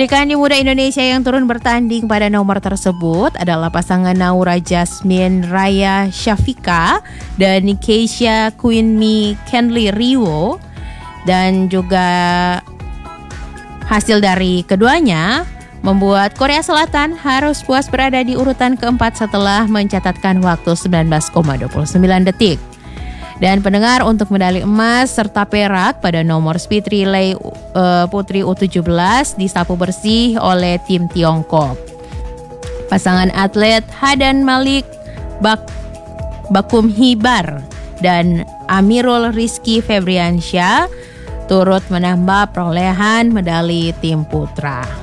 Serikandi Muda Indonesia yang turun bertanding pada nomor tersebut adalah pasangan Naura Jasmine Raya Syafika dan Keisha Queenmi Kenley Rio. Dan juga hasil dari keduanya membuat Korea Selatan harus puas berada di urutan keempat setelah mencatatkan waktu 19,29 detik. Dan pendengar, untuk medali emas serta perak pada nomor speed relay putri U17 disapu bersih oleh tim Tiongkok. Pasangan atlet Hadan Malik Bakum Hibar dan Amirul Rizky Febriansyah turut menambah perolehan medali tim putra.